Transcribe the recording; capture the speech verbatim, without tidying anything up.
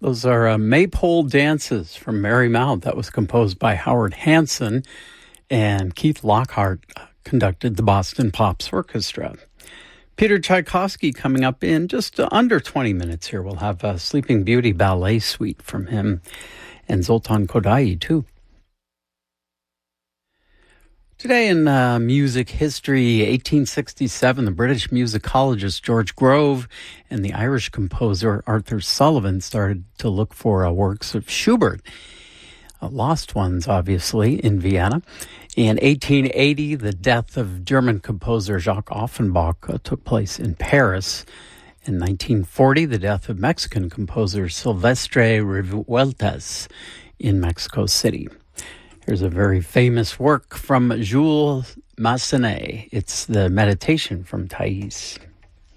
Those are uh, Maypole Dances from Merry Mount. That was composed by Howard Hanson, and Keith Lockhart conducted the Boston Pops Orchestra. Peter Tchaikovsky coming up in just under twenty minutes here. We'll have a Sleeping Beauty ballet suite from him, and Zoltan Kodaly too. Today in uh, music history, eighteen sixty-seven, the British musicologist George Grove and the Irish composer Arthur Sullivan started to look for uh, works of Schubert, uh, lost ones, obviously, in Vienna. In eighteen eighty, the death of German composer Jacques Offenbach uh, took place in Paris. In nineteen forty, the death of Mexican composer Silvestre Revueltas in Mexico City. Here's a very famous work from Jules Massenet. It's the Meditation from Thais.